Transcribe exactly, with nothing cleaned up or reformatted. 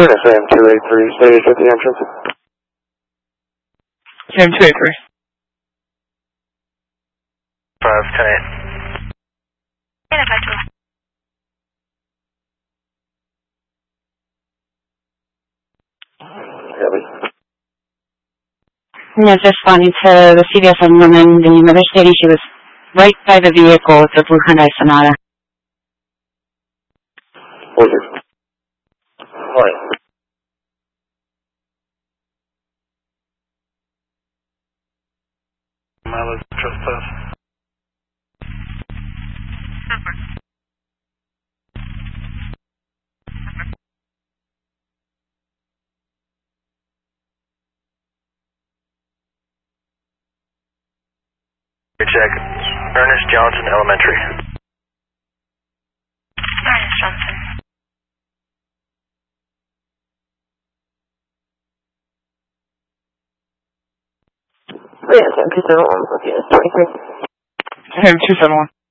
S M two eighty-three, stage at the entrance. S M two eighty-three. five ten eight. I was responding to the C V S M woman, the mother stating she was right by the vehicle. It's a blue Hyundai Sonata. Okay. Alright. Mileage trespass. Check. Ernest Johnson Elementary. Ernest Johnson. Yes, I'm two seven one, twenty-three. S M two seven one.